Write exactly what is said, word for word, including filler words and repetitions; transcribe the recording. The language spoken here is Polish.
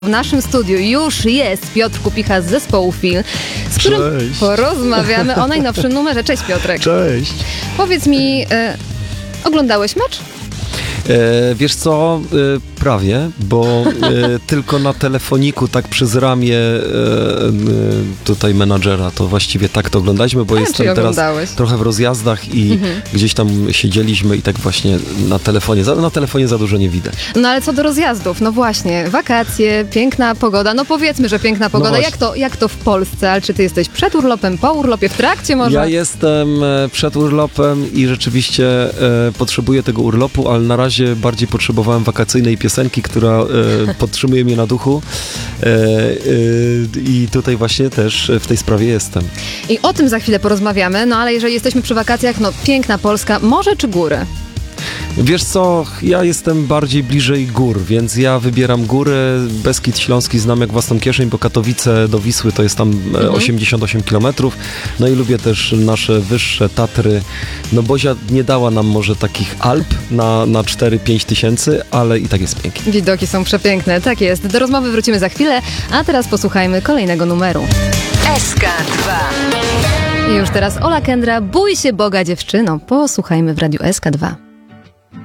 W naszym studiu już jest Piotr Kupicha z zespołu Feel, z którym Cześć. porozmawiamy o najnowszym numerze. Cześć Piotrek. Cześć. Powiedz mi, e, oglądałeś mecz? E, wiesz co, e, prawie, bo e, tylko na telefoniku, tak przez ramię e, e, tutaj menadżera, to właściwie tak to oglądaliśmy, bo A, jestem czyli teraz oglądałeś. trochę w rozjazdach i Mhm. gdzieś tam siedzieliśmy i tak właśnie na telefonie, za, na telefonie za dużo nie widać. No ale co do rozjazdów, no właśnie, wakacje, piękna pogoda, no powiedzmy, że piękna pogoda. właśnie. jak, to, jak to w Polsce? Ale czy ty jesteś przed urlopem, po urlopie, w trakcie może? Ja jestem e, przed urlopem i rzeczywiście e, potrzebuję tego urlopu, ale na razie bardziej potrzebowałem wakacyjnej piosenki, która e, podtrzymuje mnie na duchu e, e, i tutaj właśnie też w tej sprawie jestem. I o tym za chwilę porozmawiamy, no ale jeżeli jesteśmy przy wakacjach, no piękna Polska, morze czy góry? Wiesz co, ja jestem bardziej bliżej gór, więc ja wybieram góry. Beskid Śląski znam jak własną kieszeń, bo Katowice do Wisły to jest tam mhm. osiemdziesiąt osiem kilometrów. No i lubię też nasze wyższe Tatry. No Bozia nie dała nam może takich Alp na, na cztery pięć tysięcy, ale i tak jest pięknie. Widoki są przepiękne, tak jest. Do rozmowy wrócimy za chwilę, a teraz posłuchajmy kolejnego numeru. S K dwa. I już teraz Ola Kendra, Bój się Boga dziewczyno. Posłuchajmy w Radiu S K dwa.